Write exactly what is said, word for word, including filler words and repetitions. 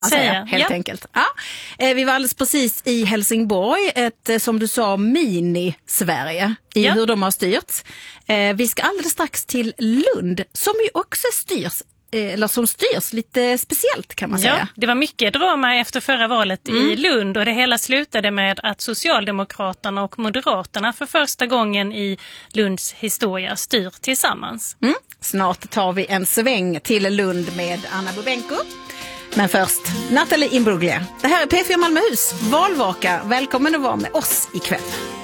Säga, helt ja. enkelt. Ja. Vi var alldeles precis i Helsingborg, ett, som du sa, mini-Sverige i ja. hur de har styrts. Vi ska alldeles strax till Lund, som ju också styrs, eller som styrs lite speciellt kan man säga. Ja, det var mycket drama efter förra valet mm. i Lund, och det hela slutade med att Socialdemokraterna och Moderaterna för första gången i Lunds historia styr tillsammans. Mm. Snart tar vi en sväng till Lund med Anna Bobenko. Men först, Nathalie Imbruglia. Det här är P fyra Malmöhus valvaka. Välkommen att vara med oss ikväll.